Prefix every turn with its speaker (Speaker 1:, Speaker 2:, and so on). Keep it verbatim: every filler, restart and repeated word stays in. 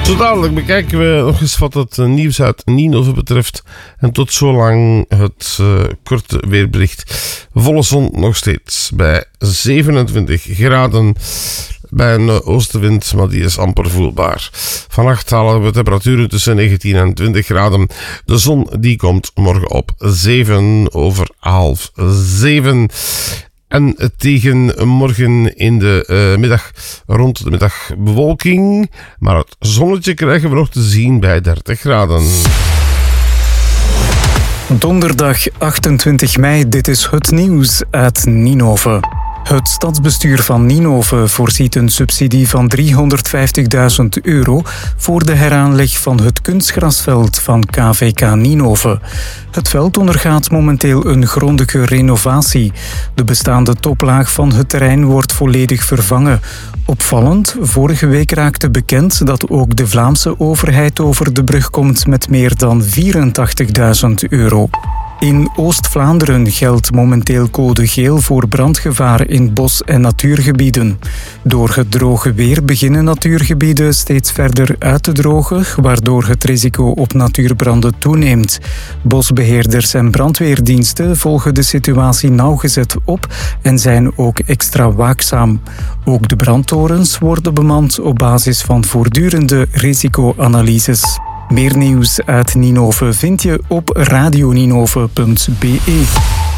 Speaker 1: Zo dadelijk bekijken we nog eens wat het nieuws uit Ninove betreft. En tot zolang het uh, korte weerbericht. Volle zon nog steeds bij zevenentwintig graden. Bij een oostenwind, maar die is amper voelbaar. Vannacht halen we temperaturen tussen negentien en twintig graden. De zon die komt morgen op zeven over half zeven. En tegen morgen in de uh, middag, rond de middag bewolking. Maar het zonnetje krijgen we nog te zien bij dertig graden.
Speaker 2: Donderdag achtentwintig mei, dit is het nieuws uit Ninove. Het stadsbestuur van Ninove voorziet een subsidie van driehonderdvijftigduizend euro voor de heraanleg van het kunstgrasveld van K V K Ninove. Het veld ondergaat momenteel een grondige renovatie. De bestaande toplaag van het terrein wordt volledig vervangen. Opvallend, vorige week raakte bekend dat ook de Vlaamse overheid over de brug komt met meer dan vierentachtigduizend euro. In Oost-Vlaanderen geldt momenteel code geel voor brandgevaar in bos- en natuurgebieden. Door het droge weer beginnen natuurgebieden steeds verder uit te drogen, waardoor het risico op natuurbranden toeneemt. Bosbeheerders en brandweerdiensten volgen de situatie nauwgezet op en zijn ook extra waakzaam. Ook de brandtorens worden bemand op basis van voortdurende risicoanalyses. Meer nieuws uit Ninove vind je op radioninove punt be.